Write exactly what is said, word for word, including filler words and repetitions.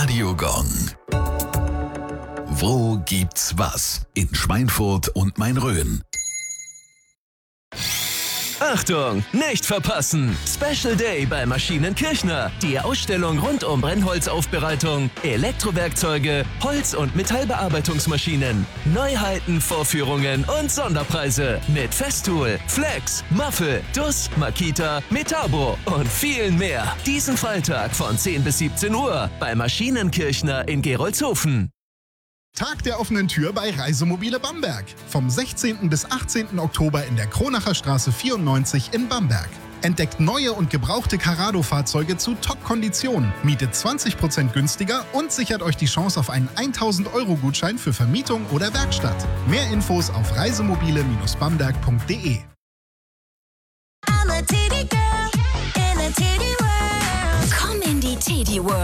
Radiogong. Wo gibt's was? In Schweinfurt und Main-Rhön. Achtung, nicht verpassen! Special Day bei Maschinen Kirchner. Die Ausstellung rund um Brennholzaufbereitung, Elektrowerkzeuge, Holz- und Metallbearbeitungsmaschinen. Neuheiten, Vorführungen und Sonderpreise mit Festool, Flex, Muffel, D U S, Makita, Metabo und vielen mehr. Diesen Freitag von zehn bis siebzehn Uhr bei Maschinen Kirchner in Gerolzhofen. Tag der offenen Tür bei Reisemobile Bamberg. Vom sechzehnten bis achtzehnten Oktober in der Kronacher Straße vierundneunzig in Bamberg. Entdeckt neue und gebrauchte Carrado-Fahrzeuge zu Top-Konditionen, mietet zwanzig Prozent günstiger und sichert euch die Chance auf einen tausend Euro Gutschein für Vermietung oder Werkstatt. Mehr Infos auf reisemobile Bamberg punkt de. Komm in die Teddy World.